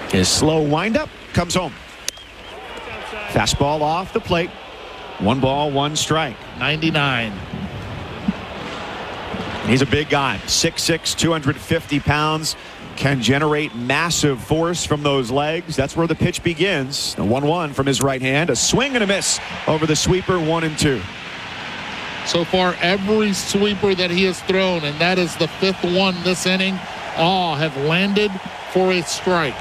His slow windup comes home. Fastball off the plate. 1 ball, 1 strike. 99. He's a big guy. 6'6", 250 pounds. Can generate massive force from those legs. That's where the pitch begins. The 1-1 from his right hand. A swing and a miss over the sweeper, 1-2. So far, every sweeper that he has thrown, and that is the 5th one this inning, all have landed for a strike.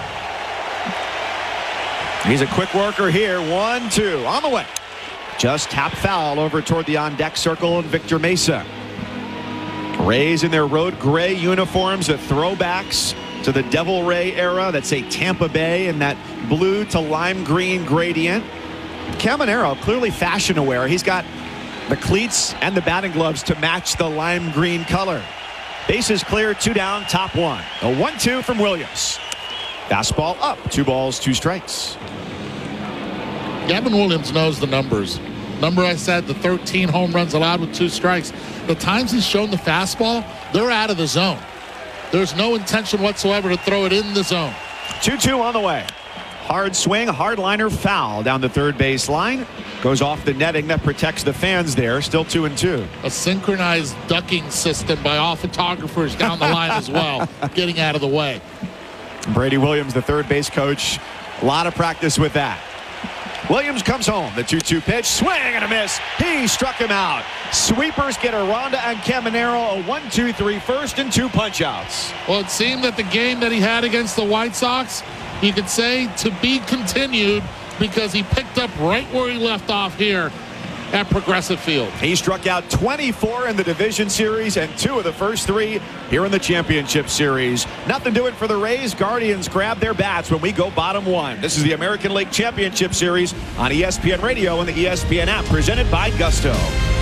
He's a quick worker here. 1-2 on the way. Just tap foul over toward the on-deck circle of Victor Mesa. Rays in their road gray uniforms, the throwbacks to the Devil Ray era. That's a Tampa Bay in that blue to lime green gradient. Caminero clearly fashion aware. He's got the cleats and the batting gloves to match the lime green color. Bases clear, 2 down, top 1. A 1-2 from Williams. Fastball up, 2 balls, 2 strikes. Gavin Williams knows the numbers. Remember I said the 13 home runs allowed with 2 strikes. The times he's shown the fastball, they're out of the zone. There's no intention whatsoever to throw it in the zone. 2-2 on the way. Hard swing, hard liner, foul down the third base line. Goes off the netting that protects the fans there. Still 2-2. A synchronized ducking system by all photographers down the line as well, getting out of the way. Brady Williams, the third base coach, a lot of practice with that. Williams comes home. The 2-2 pitch. Swing and a miss. He struck him out. Sweepers get Aranda and Caminero. A 1-2-3 first and 2 punch-outs. Well, it seemed that the game that he had against the White Sox, you could say to be continued because he picked up right where he left off here at Progressive Field. He struck out 24 in the division series and 2 of the first 3 here in the championship series. Nothing doing for the Rays. Guardians grab their bats when we go bottom 1. This is the American League Championship Series on ESPN Radio and the ESPN app, presented by Gusto.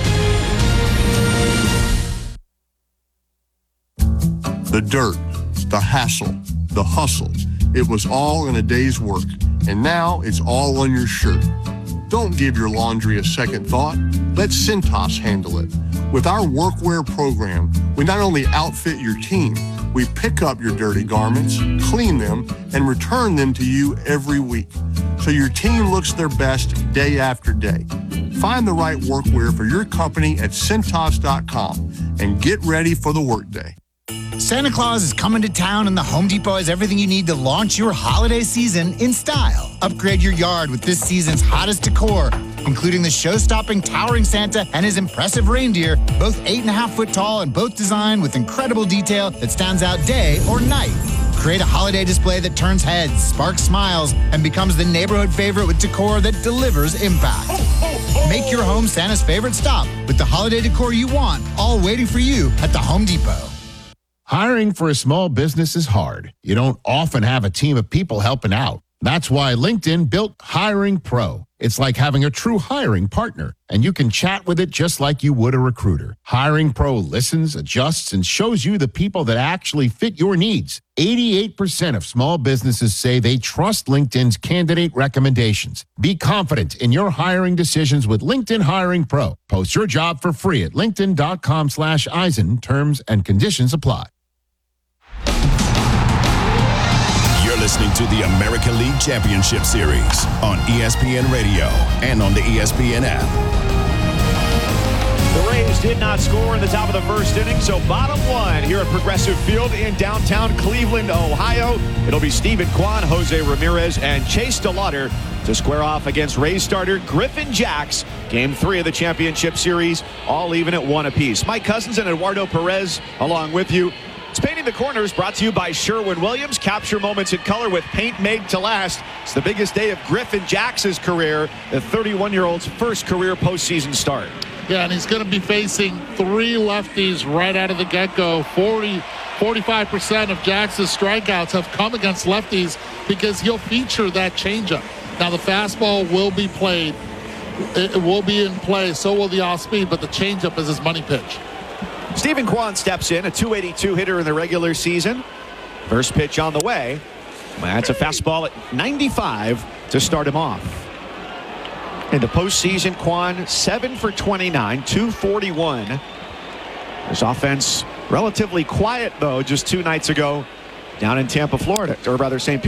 The dirt, the hassle, the hustle. It was all in a day's work, and now it's all on your shirt. Don't give your laundry a second thought. Let Cintas handle it. With our workwear program, we not only outfit your team, we pick up your dirty garments, clean them, and return them to you every week, so your team looks their best day after day. Find the right workwear for your company at Cintas.com and get ready for the workday. Santa Claus is coming to town, and the Home Depot has everything you need to launch your holiday season in style. Upgrade your yard with this season's hottest decor, including the show-stopping towering Santa and his impressive reindeer, both 8.5 foot tall and both designed with incredible detail that stands out day or night. Create a holiday display that turns heads, sparks smiles, and becomes the neighborhood favorite with decor that delivers impact. Make your home Santa's favorite stop with the holiday decor you want, all waiting for you at the Home Depot. Hiring for a small business is hard. You don't often have a team of people helping out. That's why LinkedIn built Hiring Pro. It's like having a true hiring partner, and you can chat with it just like you would a recruiter. Hiring Pro listens, adjusts, and shows you the people that actually fit your needs. 88% of small businesses say they trust LinkedIn's candidate recommendations. Be confident in your hiring decisions with LinkedIn Hiring Pro. Post your job for free at linkedin.com/Eisen. Terms and conditions apply. Listening to the American League Championship Series on ESPN Radio and on the ESPN app. The Rays did not score in the top of the first inning, so bottom 1 here at Progressive Field in downtown Cleveland, Ohio. It'll be Steven Kwan, Jose Ramirez, and Chase DeLauder to square off against Rays starter Griffin Jax. Game 3 of the championship series, all even at 1 apiece. Mike Cousins and Eduardo Perez along with you. It's Painting the Corners, brought to you by Sherwin-Williams. Capture moments in color with paint made to last. It's the biggest day of Griffin Jax's career, the 31-year-old's first career postseason start. Yeah, and he's going to be facing 3 lefties right out of the get-go. 45% of Jax's strikeouts have come against lefties because he'll feature that changeup. Now, the fastball will be played. It will be in play, so will the off-speed, but the changeup is his money pitch. Steven Kwan steps in, a .282 hitter in the regular season. First pitch on the way. That's a fastball at 95 to start him off. In the postseason, Kwan 7 for 29, 241. His offense relatively quiet, though, just 2 nights ago down in Tampa, Florida, or rather St.